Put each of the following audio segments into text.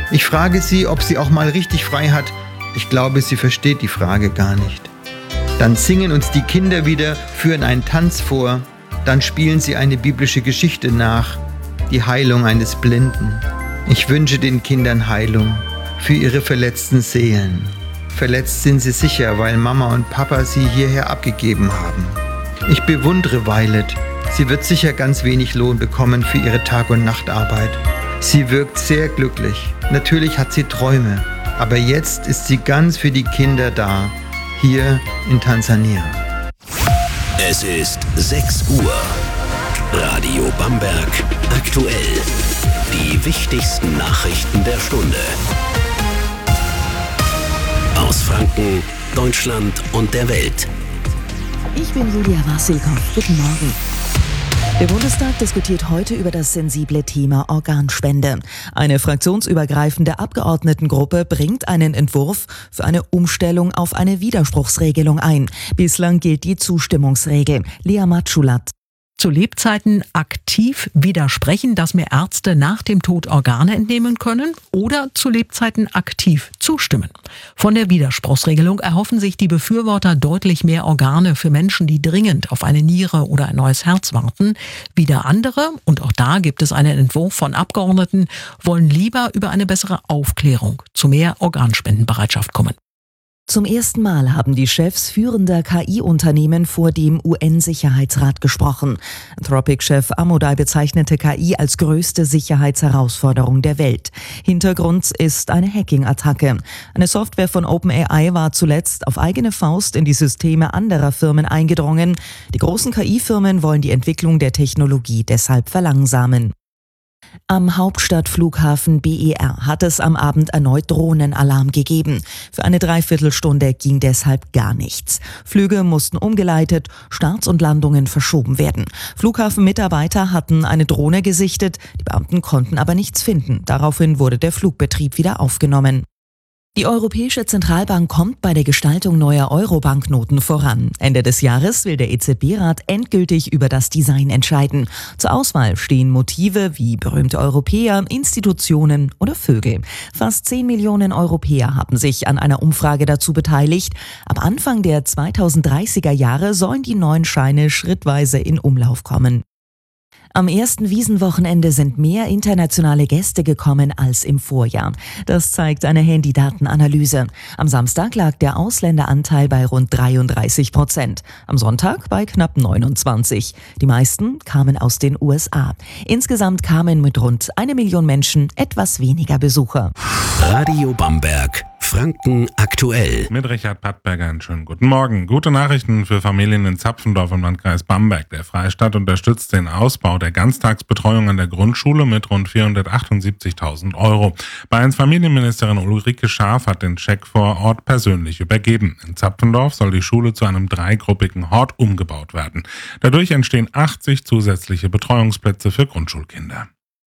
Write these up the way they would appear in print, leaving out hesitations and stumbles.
Ich frage sie, ob sie auch mal richtig frei hat. Ich glaube, sie versteht die Frage gar nicht. Dann singen uns die Kinder wieder, führen einen Tanz vor. Dann spielen sie eine biblische Geschichte nach. Die Heilung eines Blinden. Ich wünsche den Kindern Heilung für ihre verletzten Seelen. Verletzt sind sie sicher, weil Mama und Papa sie hierher abgegeben haben. Ich bewundere Violet. Sie wird sicher ganz wenig Lohn bekommen für ihre Tag- und Nachtarbeit. Sie wirkt sehr glücklich. Natürlich hat sie Träume. Aber jetzt ist sie ganz für die Kinder da. Hier in Tansania. Es ist 6 Uhr. Radio Bamberg aktuell. Die wichtigsten Nachrichten der Stunde. Aus Franken, Deutschland und der Welt. Ich bin Julia Wassilkow. Guten Morgen. Der Bundestag diskutiert heute über das sensible Thema Organspende. Eine fraktionsübergreifende Abgeordnetengruppe bringt einen Entwurf für eine Umstellung auf eine Widerspruchsregelung ein. Bislang gilt die Zustimmungsregel. Lea Matschulat. Zu Lebzeiten aktiv widersprechen, dass mir Ärzte nach dem Tod Organe entnehmen können, oder zu Lebzeiten aktiv zustimmen. Von der Widerspruchsregelung erhoffen sich die Befürworter deutlich mehr Organe für Menschen, die dringend auf eine Niere oder ein neues Herz warten. Wieder andere, und auch da gibt es einen Entwurf von Abgeordneten, wollen lieber über eine bessere Aufklärung zu mehr Organspendenbereitschaft kommen. Zum ersten Mal haben die Chefs führender KI-Unternehmen vor dem UN-Sicherheitsrat gesprochen. Anthropic-Chef Amodei bezeichnete KI als größte Sicherheitsherausforderung der Welt. Hintergrund ist eine Hacking-Attacke. Eine Software von OpenAI war zuletzt auf eigene Faust in die Systeme anderer Firmen eingedrungen. Die großen KI-Firmen wollen die Entwicklung der Technologie deshalb verlangsamen. Am Hauptstadtflughafen BER hat es am Abend erneut Drohnenalarm gegeben. Für eine Dreiviertelstunde ging deshalb gar nichts. Flüge mussten umgeleitet, Starts und Landungen verschoben werden. Flughafenmitarbeiter hatten eine Drohne gesichtet, die Beamten konnten aber nichts finden. Daraufhin wurde der Flugbetrieb wieder aufgenommen. Die Europäische Zentralbank kommt bei der Gestaltung neuer Euro-Banknoten voran. Ende des Jahres will der EZB-Rat endgültig über das Design entscheiden. Zur Auswahl stehen Motive wie berühmte Europäer, Institutionen oder Vögel. Fast 10 Millionen Europäer haben sich an einer Umfrage dazu beteiligt. Ab Anfang der 2030er Jahre sollen die neuen Scheine schrittweise in Umlauf kommen. Am ersten Wiesenwochenende sind mehr internationale Gäste gekommen als im Vorjahr. Das zeigt eine Handydatenanalyse. Am Samstag lag der Ausländeranteil bei rund 33%. Am Sonntag bei knapp 29%. Die meisten kamen aus den USA. Insgesamt kamen mit rund 1 Million Menschen etwas weniger Besucher. Radio Bamberg, Franken aktuell. Mit Richard Pattberger einen schönen guten Morgen. Gute Nachrichten für Familien in Zapfendorf im Landkreis Bamberg. Der Freistaat unterstützt den Ausbau der Ganztagsbetreuung an der Grundschule mit rund 478.000 Euro. Bayerns-Familienministerin Ulrike Schaaf hat den Scheck vor Ort persönlich übergeben. In Zapfendorf soll die Schule zu einem 3-gruppigen Hort umgebaut werden. Dadurch entstehen 80 zusätzliche Betreuungsplätze für Grundschulkinder.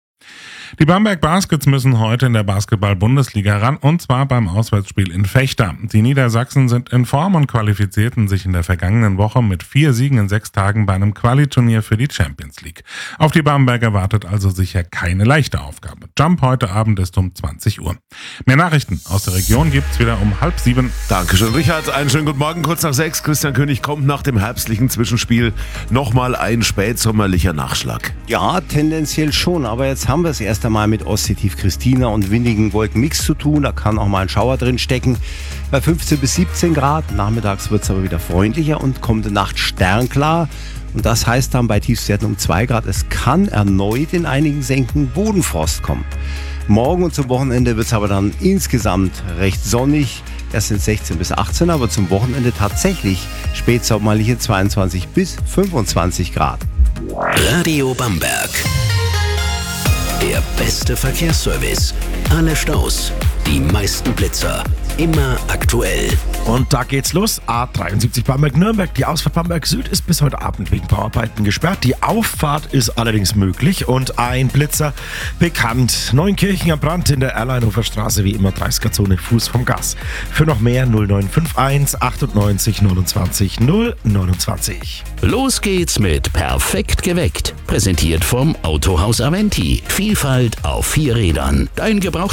Die Bamberg Baskets müssen heute in der Basketball-Bundesliga ran, und zwar beim Auswärtsspiel in Vechta. Die Niedersachsen sind in Form und qualifizierten sich in der vergangenen Woche mit 4 Siegen in 6 Tagen bei einem Quali-Turnier für die Champions League. Auf die Bamberger wartet also sicher keine leichte Aufgabe. Jump heute Abend ist um 20 Uhr. Mehr Nachrichten aus der Region gibt's wieder um 6:30. Dankeschön, Richard. Einen schönen guten Morgen. Kurz nach 6. Christian König kommt nach dem herbstlichen Zwischenspiel nochmal ein spätsommerlicher Nachschlag. Ja, tendenziell schon, aber jetzt haben wir es erst einmal mit Ostseetief Christina und windigen Wolkenmix zu tun. Da kann auch mal ein Schauer drin stecken. Bei 15 bis 17 Grad. Nachmittags wird es aber wieder freundlicher und kommende Nacht sternklar. Und das heißt dann bei Tiefstwerten um 2 Grad, es kann erneut in einigen Senken Bodenfrost kommen. Morgen und zum Wochenende wird es aber dann insgesamt recht sonnig. Erst sind 16 bis 18, aber zum Wochenende tatsächlich spätsommerliche 22 bis 25 Grad. Radio Bamberg. Der beste Verkehrsservice. Alle Staus, die meisten Blitzer. Immer aktuell. Und da geht's los. A73 Bamberg-Nürnberg. Die Ausfahrt Bamberg Süd ist bis heute Abend wegen Bauarbeiten gesperrt. Die Auffahrt ist allerdings möglich und ein Blitzer bekannt. Neunkirchen am Brand in der Erleinhofer Straße, wie immer 30er-Zone, Fuß vom Gas. Für noch mehr 0951 98 29 029. Los geht's mit Perfekt geweckt. Präsentiert vom Autohaus Aventi. Vielfalt auf 4 Rädern. Dein Gebrauch